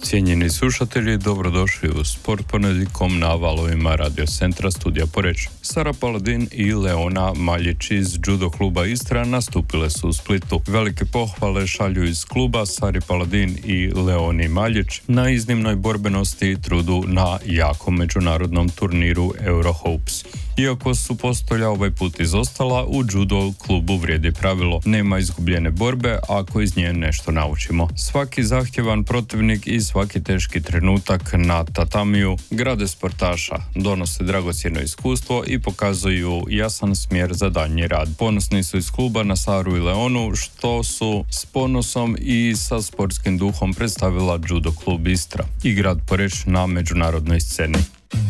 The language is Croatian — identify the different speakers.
Speaker 1: Cijenjeni slušatelji, dobrodošli u Sport ponedjeljkom na valovima Radio Centra Studija Poreč. Sara Paladin i Leona Maljić iz judo kluba Istra nastupile su u Splitu. Velike pohvale šalju iz kluba Sari Paladin i Leoni Maljić na iznimnoj borbenosti i trudu na jakom međunarodnom turniru Eurohopes. Iako su postolja ovaj put izostala, u judo klubu vrijedi pravilo: nema izgubljene borbe ako iz nje nešto naučimo. Svaki zahtjevan protivnik i svaki teški trenutak na tatamiju grade sportaša, donose dragocjeno iskustvo i pokazuju jasan smjer za daljnji rad. Ponosni su iz kluba na Saru i Leonu, što su s ponosom i sa sportskim duhom predstavila judo klub Istra i grad Poreč na međunarodnoj sceni.